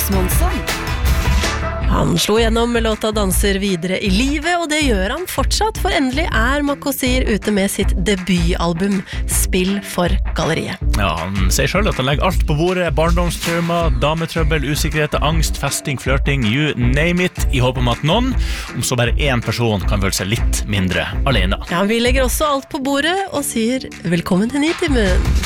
Magnus Månsson. Han slo gjennom med låta Danser videre i livet, og det gjør han fortsatt, for endelig Makosir ute med sitt debutalbum Spill for galleriet. Ja, han sier selv at han legger alt på bordet, barndomstraumer, dametrøbbel, usikkerhet, angst, festing, flørting, you name it, i håp om at noen, om så bare en person, kan føle seg litt mindre alene. Ja, vi legger også alt på bordet og sier velkommen til Nitimen.